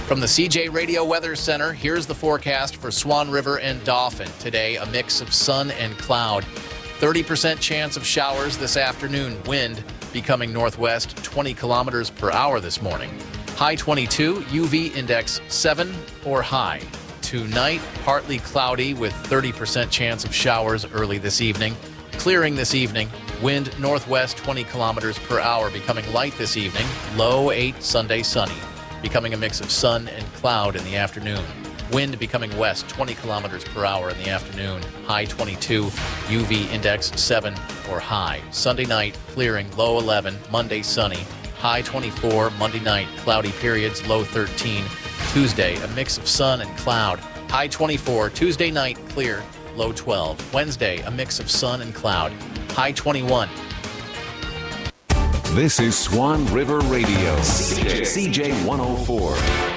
From the CJ Radio Weather Center, here's the forecast for Swan River and Dauphin. Today, a mix of sun and cloud. 30% chance of showers this afternoon. Wind becoming northwest 20 kilometers per hour this morning. High 22, UV index 7 or high. Tonight, partly cloudy with 30% chance of showers early this evening. Clearing this evening. Wind northwest 20 kilometers per hour, becoming light this evening. Low 8, Sunday sunny. Becoming a mix of sun and cloud in the afternoon. Wind becoming west 20 kilometers per hour in the afternoon. High 22, UV index 7 or high. Sunday night, clearing, low 11. Monday, sunny. High 24. Monday night, cloudy periods, low 13. Tuesday, a mix of sun and cloud. High 24. Tuesday night, clear, low 12. Wednesday, a mix of sun and cloud. High 21. This is Swan River Radio, CJ 104.